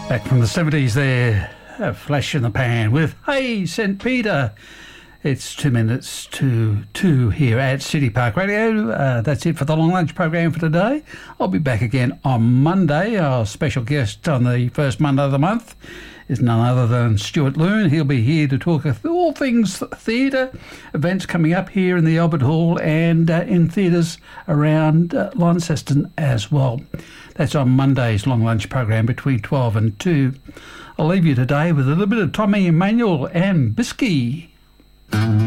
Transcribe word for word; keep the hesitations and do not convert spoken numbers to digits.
Back from the seventies there, a flash in the pan with Hey Saint Peter. It's two minutes to two here at City Park Radio. Uh, that's it for the Long Lunch program for today. I'll be back again on Monday. Our special guest on the first Monday of the month is none other than Stuart Loon. He'll be here to talk all things theatre, events coming up here in the Albert Hall and uh, in theatres around uh, Launceston as well. That's on Monday's Long Lunch program between twelve and two. I'll leave you today with a little bit of Tommy Emmanuel and Bisky.